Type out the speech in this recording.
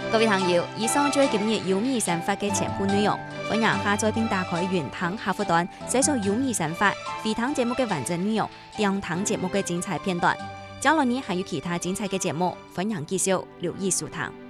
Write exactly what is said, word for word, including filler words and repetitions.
各位朋友，以上就係今日有米生活嘅全部內容。歡迎下載並打開雲湯客戶端，搜索有米生活，回聽節目嘅完整內容，點聽節目嘅精彩片段。將來呢還有其他精彩嘅節目，歡迎繼續留意收聽。